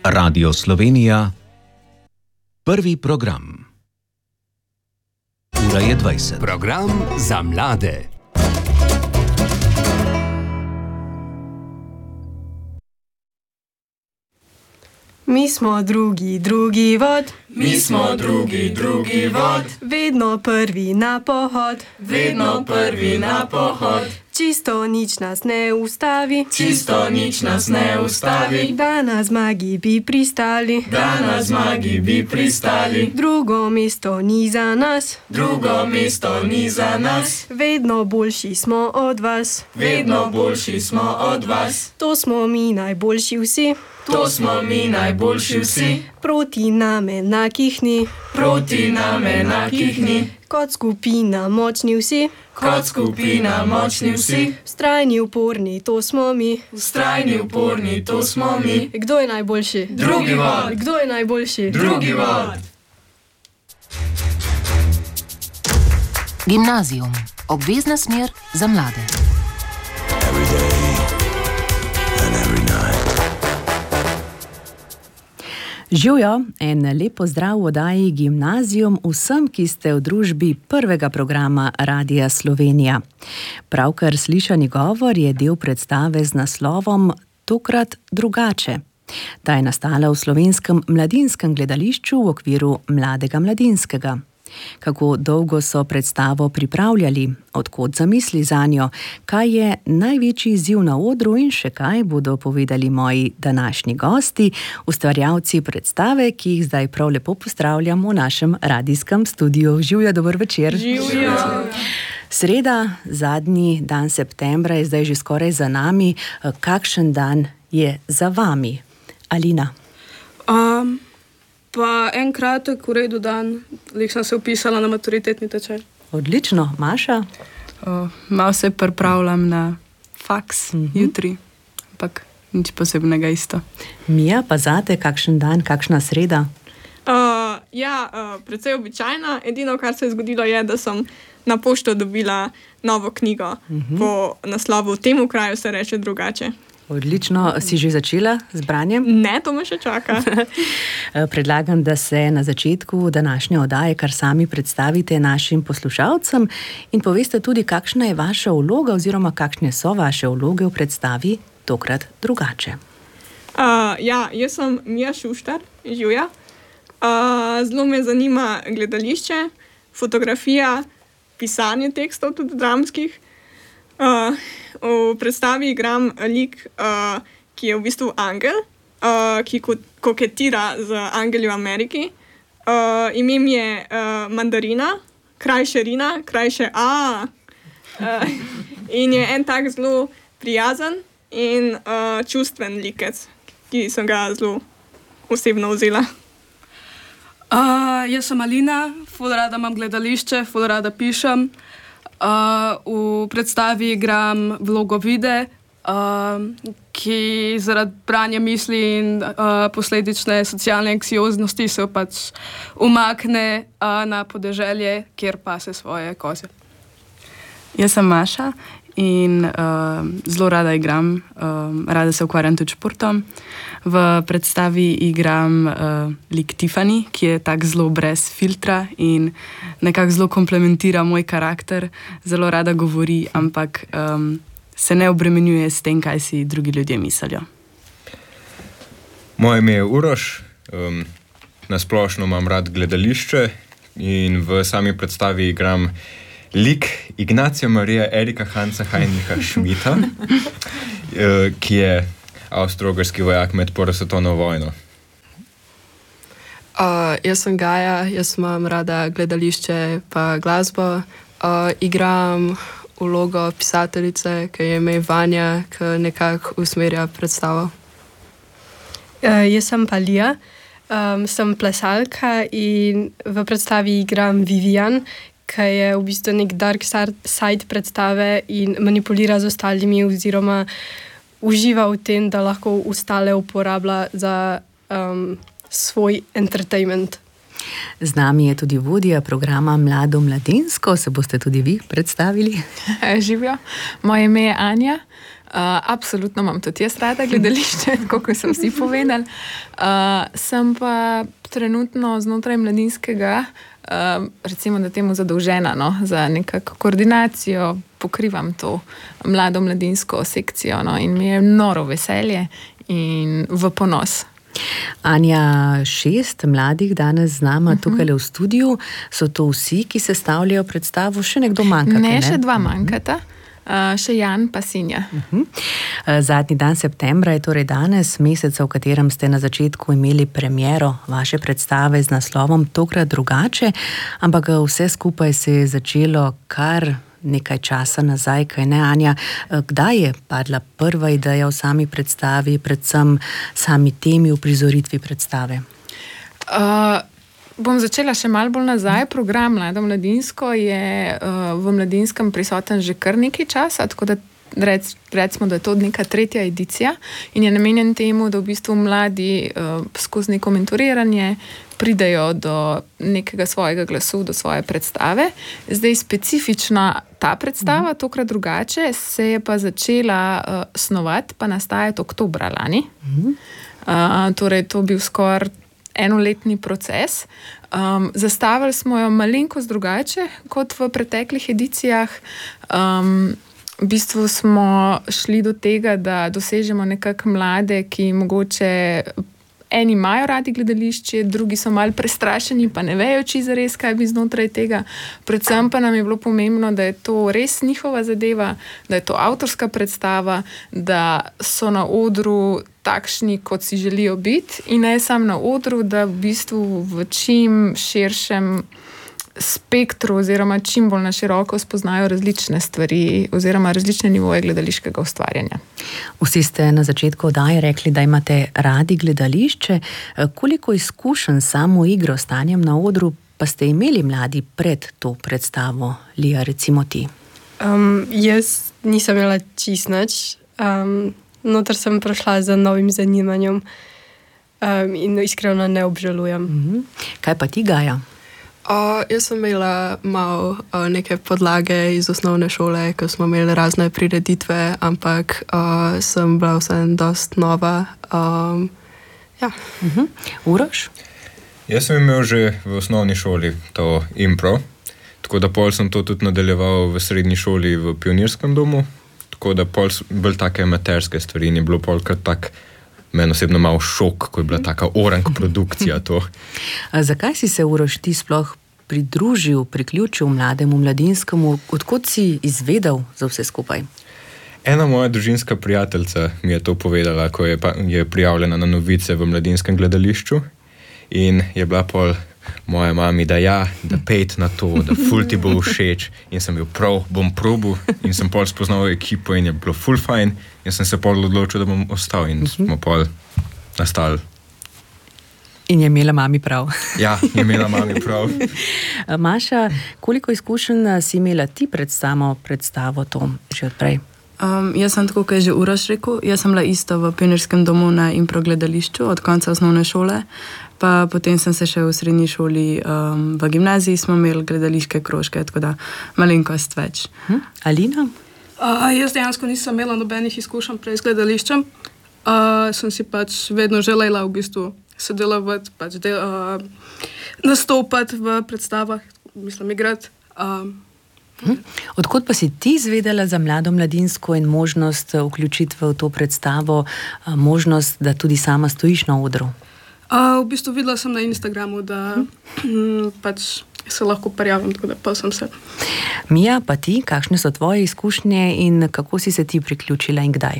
Radio Slovenija, prvi program. Ura je 20. Program za mlade. Mi smo drugi vod. Mi smo drugi vod. Vedno prvi na pohod. Vedno prvi na pohod. Čisto nič nas ne ustavi. Čisto nič nas ne ustavi. Da na zmagi bi pristali. Da na zmagi bi pristali. Drugo mesto ni za nas. Drugo mesto ni za nas. Vedno boljši smo od vas. Vedno boljši smo od vas. To smo mi najboljši vsi. To smo mi najboljši vsi. Proti nam enakih ni. Proti nam enakih ni. Kot skupina močni vsi. Kot skupina močni vsi. Vztrajni, uporni, to smo mi. Vztrajni, uporni, to smo mi. Kdo je najboljši? Drugi vod. Kdo je najboljši? Drugi vod. Gimnazijum. Obvezna smer za mlade. Živjo, en lep pozdrav v oddaji Gimnazijum vsem, ki ste v družbi prvega programa Radia Slovenija. Pravkar slišani govor je del predstave z naslovom Tokrat drugače. Ta je nastala v Slovenskem mladinskem gledališču v okviru Mladega mladinskega. Kako dolgo so predstavo pripravljali, od kod zamisli zanjo, kaj je največji izziv na odru in še kaj bodo povedali moji današnji gosti, ustvarjalci predstave, ki jih zdaj prav lepo pozdravljam v našem radijskem studiu. Živjo, dober večer. Živjo. Sreda, zadnji dan septembra je zdaj že skoraj za nami. Kakšen dan je za vami? Alina? Pa en kratek, v redu dan, sem se upisala na maturitetni tečaj. Odlično. Maša? Malo se pripravljam na faks jutri, ampak nič posebnega isto. Mija, pa zate, kakšen dan, kakšna sreda? Precej običajna. Edino, kar se je zgodilo, je, da sem na pošto dobila novo knjigo po naslovu Temu kraju se reče drugače. Odlično. Si že začela z branjem? Ne, to me še čaka. Predlagam, da se na začetku današnje oddaje kar sami predstavite našim poslušalcem in poveste tudi, kakšna je vaša vloga oziroma kakšne so vaše vloge v predstavi Tokrat drugače. Jaz sem Mija Šuštar, živja. Zelo me zanima gledališče, fotografija, pisanje tekstov, tudi dramskih. V predstavi igram lik, ki je v bistvu angel, ki koketira z angeli v Ameriki. Ime mi je Mandarina, krajše Rina, krajše A. In je en tak zelo prijazen in čustven likec, ki sem ga zelo osebno vzela. Jaz sem Alina, ful rada imam gledališče, ful rada pišem. V predstavi igram vlogo Vide, ki zaradi branja misli in posledične socialne anksioznosti se pač umakne na podeželje, kjer pase svoje koze. Jaz sem Maša in zelo rada igram, rada se ukvarjam tudi športom. V predstavi igram lik Tiffany, ki je tak zelo brez filtra in nekako zelo komplementira moj karakter. Zelo rada govori, ampak se ne obremenjuje s tem, kaj si drugi ljudje mislijo. Moje ime je Uroš, nasplošno imam rad gledališče in v sami predstavi igram lik Ignacija Marija Erika Hansa Heinricha Schmidta, ki je avstro-ogrski vojak med Prvo svetovno vojno. Jaz sem Gaja, jaz imam rada gledališče pa glasbo. Igram vlogo pisateljice, ki je ime Vanja, ki nekako usmerja predstavo. Jaz sem pa Lija, sem plesalka in v predstavi igram Vivian, ki je v bistvu nek dark side predstave in manipulira z ostalimi oziroma uživa v tem, da lahko ostale uporablja za svoj entertainment. Z nami je tudi vodja programa Mlado mladinsko, se boste tudi vi predstavili? Živjo, moje ime je Anja. Absolutno imam tudi jaz rada gledališče, kot so vsi povedali. Sem pa trenutno znotraj mladinskega, recimo, da temu zadolžena, no, za nekako koordinacijo, pokrivam to mlado mladinsko sekcijo, no, in mi je noro veselje in v ponos. Anja, 6 mladih danes z nama tukaj v studiu. So to vsi, ki sestavljajo predstavo? Še nekdo manjka? Ne, še 2 manjkata. Še Jan pa Sinja. Zadnji dan septembra je torej danes, meseca, v katerem ste na začetku imeli premiero vaše predstave z naslovom Tokrat drugače, ampak vse skupaj se je začelo kar nekaj časa nazaj, kaj ne, Anja? Kdaj je padla prva ideja o sami predstavi, predvsem sami temi v prizoritvi predstave? Bom začela še malo bolj nazaj. Program Mlado mladinsko je v Mladinskem prisoten že kar nekaj časa, tako da recimo, da je to neka 3. edicija in je namenjen temu, da v bistvu mladi skozi neko mentoriranje pridejo do nekega svojega glasu, do svoje predstave. Zdaj specifična ta predstava, Tokrat drugače, se je pa začela snovati, pa nastajati oktobra lani. Torej, to bil skoraj enoletni proces. Zastavili smo jo malenkost drugače kot v preteklih edicijah. V bistvu smo šli do tega, da dosežemo nekako mlade, ki mogoče eni imajo radi gledališče, drugi so malo prestrašeni, pa ne vejo zares, kaj bi znotraj tega. Predvsem pa nam je bilo pomembno, da je to res njihova zadeva, da je to avtorska predstava, da so na odru takšni, kot si želijo biti, in ne samo na odru, da v bistvu v čim širšem spektru oziroma čim bolj na široko spoznajo različne stvari oziroma različne nivoje gledališkega ustvarjanja. Vsi ste na začetku oddaje rekli, da imate radi gledališče. Koliko izkušenj samo igro, stanjem na odru pa ste imeli mladi pred to predstavo? Lija, recimo ti. Jaz nisem imela čisto nič. Noter sem prišla z novim zanimanjem in iskreno ne obžalujem. Kaj pa ti, Gaja? Jaz sem imela malo neke podlage iz osnovne šole, ko smo imeli razne prireditve, ampak sem bila vseeno dost nova. Uroš? Jaz sem imel že v osnovni šoli to impro, tako da pol sem to tudi nadaljeval v srednji šoli v Pionirskem domu, tako da pol bolj take amaterske stvari in je bilo pol kar tak meni osebno malo šok, ko je bila taka orang produkcija to. Zakaj si se, Uroš, ti sploh pridružil, priključil Mlademu mladinskemu? Odkot si izvedel za vse skupaj? Ena moja družinska prijateljica mi je to povedala, ko je prijavljena na novice v Mladinskem gledališču in je bila pol moja mami, da pejt na to, da ful ti bo všeč, in sem bil prav, bom probil in sem pol spoznal ekipo in je bilo ful fajn in sem se pol odločil, da bom ostal in smo pol nastali. In je imela mami prav. Ja, je imela mami prav. Maša, koliko izkušenj si imela ti pred samo predstavo to že odprej? Jaz sem tako, kot je že Uroš rekel, jaz sem bila isto v Pionirskem domu na impro gledališču od konca osnovne šole, pa potem sem se še v srednji šoli, v gimnaziji smo imeli gledališke krožke, tako da malenkost več. Alina? Jaz dejansko nisem imela nobenih izkušenj prej z gledališčem. Sem si pač vedno želela v bistvu sodelovati, pač nastopati v predstavah, mislim, igrati. Odkot pa si ti izvedela za Mlado mladinsko in možnost vključitve v to predstavo, možnost, da tudi sama stojiš na odru? V bistvu videla sem na Instagramu, da pač se lahko prijavim, tako da pa sem se. Mija, pa ti, kakšne so tvoje izkušnje in kako si se ti priključila in kdaj?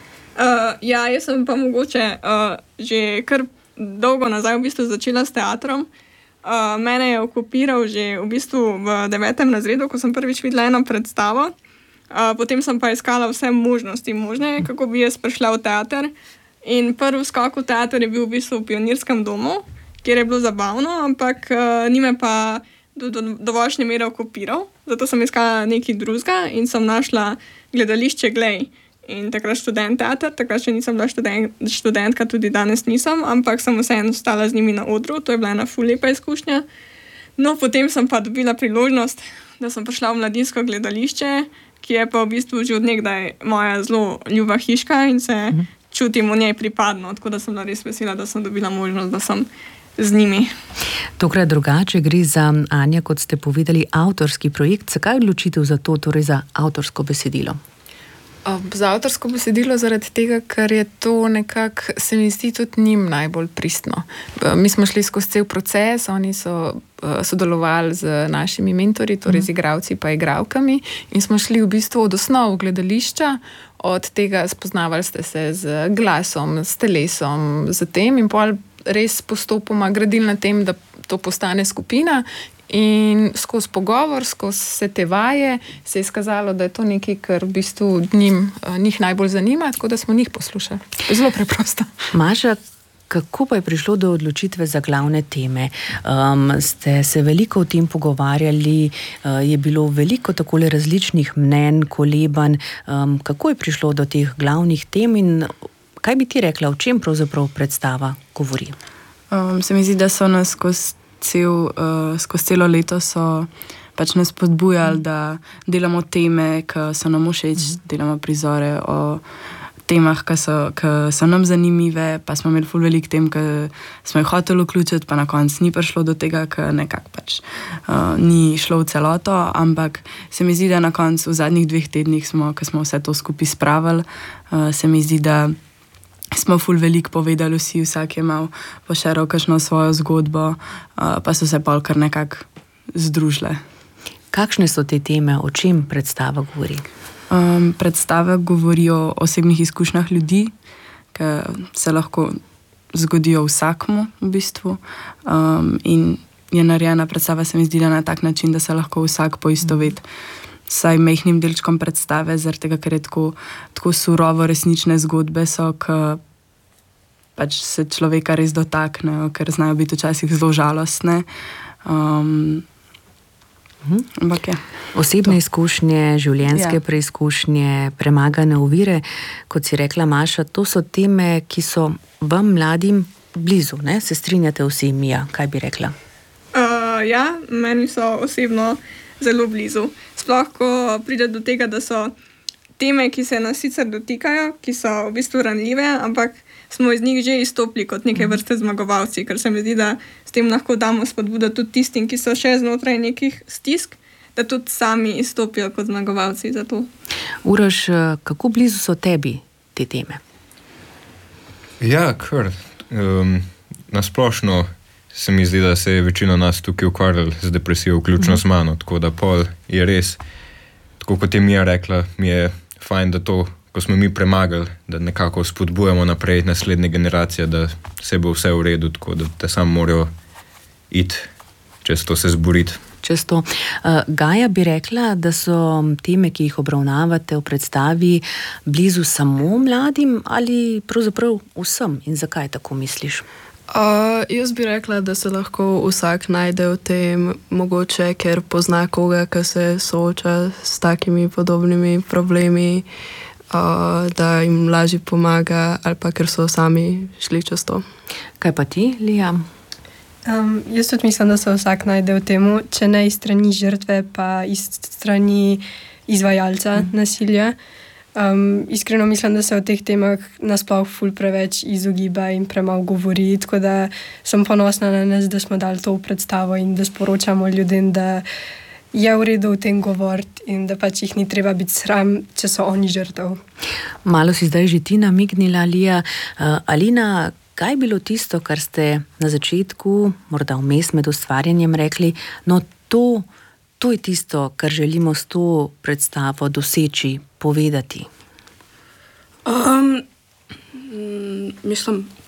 Jaz sem pa mogoče že kar dolgo nazaj v bistvu začela s teatrom. Mene je okupiral že v bistvu v 9. razredu, ko sem prvič videla eno predstavo. Potem sem pa iskala vse možnosti možne, kako bi jaz prišla v teater. In prvi skok v teater je bil v bistvu v Pionirskem domu, kjer je bilo zabavno, ampak ni me pa do dovoljšne mere okupiral. Zato sem iskala nekaj drugega in sem našla gledališče Glej. In takrat študent teater, takrat še nisem bila študentka, tudi danes nisem, ampak sem vseeno stala z njimi na odru, to je bila ena ful lepa izkušnja. No, potem sem pa dobila priložnost, da sem prišla v Mladinsko gledališče, ki je pa v bistvu že od nekdaj moja zelo ljuba hiška in se čutim v njej pripadno, tako da sem bila res vesela, da sem dobila možnost, da sem z njimi. Tokrat drugače gre za, Anja, kot ste povedali, avtorski projekt. Zakaj odločitev za to, torej za avtorsko besedilo? Za avtorsko besedilo zaradi tega, ker je to nekako, se mi zdi, tudi njim najbolj pristno. Mi smo šli skozi cel proces, oni so sodelovali z našimi mentorji, torej z igralci pa igralkami, in smo šli v bistvu od osnov gledališča, od tega spoznavali ste se z glasom, s telesom, z tem in pol res postopoma gradili na tem, da to postane skupina. In skozi pogovor, skozi vse te vaje se je izkazalo, da je to nekaj, kar v bistvu njih najbolj zanima, tako da smo njih poslušali. Zelo preprosto. Maša, kako pa je prišlo do odločitve za glavne teme? Ste se veliko o tem pogovarjali, je bilo veliko takole različnih mnenj, kolebanj. Kako je prišlo do teh glavnih tem in kaj bi ti rekla, o čem pravzaprav predstava govori? Se mi zdi, da so nas skozi celo leto so pač nas spodbujali, da delamo teme, ki so nam všeč, delamo prizore o temah, ki so nam zanimive, pa smo imeli ful veliko tem, ki smo jih hoteli vključiti, pa na koncu ni prišlo do tega, ker nekako pač ni šlo v celoto, ampak se mi zdi, da na koncu v zadnjih 2 tednih ko smo vse to skupaj spravili, se mi zdi, da smo ful veliko povedali vsak je imel pošeral kakšno svojo zgodbo, pa so se pol kar nekako združile. Kakšne so te teme, o čem predstava govori? Predstava govori o osebnih izkušnjah ljudi, ki se lahko zgodijo vsakmu v bistvu, in je narejena predstava, se mi zdi, da na tak način, da se lahko vsak poistoveti saj mehnim delčkom predstave, zaradi tega, ker je tako surovo resnične zgodbe so, ki pač se človeka res dotaknejo, ker znajo biti včasih zelo žalostne. Ampak je. Osebne izkušnje, življenjske preizkušnje, premagane ovire, kot si rekla, Maša, to so teme, ki so vam mladim blizu, ne? Se strinjate vsi, Mija, kaj bi rekla? Ja, meni so osebno zelo blizu. Sploh, ko pride do tega, da so teme, ki se nas sicer dotikajo, ki so v bistvu ranljive, ampak smo iz njih že izstopili kot neke vrste zmagovalci, ker se mi zdi, da s tem lahko damo spodbudo tudi tistim, ki so še znotraj nekih stisk, da tudi sami izstopijo kot zmagovalci za to. Uroš, kako blizu so tebi te teme? Ja, kar. Nasplošno se mi zdi, da se je večina nas tukaj ukvarjala z depresijo, vključno z mano, tako da pol je res, tako kot je Mija rekla, mi je fajn, da to, ko smo mi premagali, da nekako spodbujamo naprej naslednje generacije, da se bo vse v redu, tako da samo morajo iti čez to, se zboriti. Čez to. Gaja bi rekla, da so teme, ki jih obravnavate v predstavi, blizu samo mladim ali pravzaprav vsem, in zakaj tako misliš? Jaz bi rekla, da se lahko vsak najde v tem, mogoče, ker pozna koga, ki se sooča s takimi podobnimi problemi, da jim lažje pomaga, ali pa ker so sami šli čez to. Kaj pa ti, Lija? Jaz tudi mislim, da se vsak najde v tem, če ne iz strani žrtve, pa iz strani izvajalca nasilja. Iskreno mislim, da se o teh temah nasploh ful preveč izogiba in premalo govori, tako da sem ponosna na nas, da smo dali to v predstavo in da sporočamo ljudem, da je v redu o tem govoriti in da pač jih ni treba biti sram, če so oni žrtev. Malo si zdaj že ti namignila, Lija. Alina, kaj je bilo tisto, kar ste na začetku, morda vmes med ustvarjanjem rekli, no to je tisto, kar želimo s to predstavo doseči, povedati? Mislim,